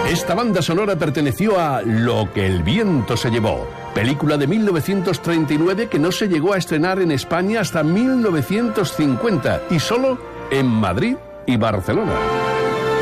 Esta banda sonora perteneció a Lo que el viento se llevó, película de 1939 que no se llegó a estrenar en España hasta 1950 y solo en Madrid y Barcelona.